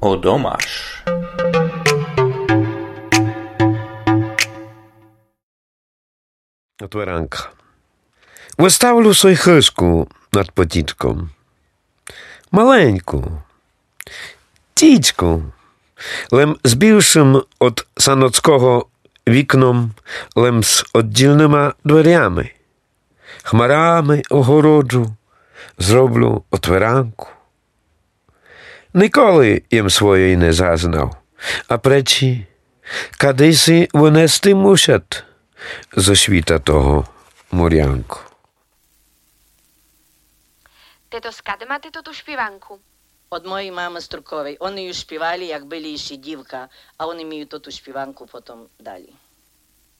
Odomasz. Otwaranka. Wystavlю свою хишку над потічком. Маленьку, тічку, лем з більшим от саноцького вікном, лем з оддільними дверями. Хмарами огороджу, зроблю отверанку. Ніколи їм своєї не зазнав, а пречі, кадиси винести мусять зо світа того murianku. Тето, скаде мате ту śpiewanku? Od mojej mamy Strukowej. Oni już śpiewali, jak byli jeszcze dziwka, a oni mi tę śpiewanku potem dali.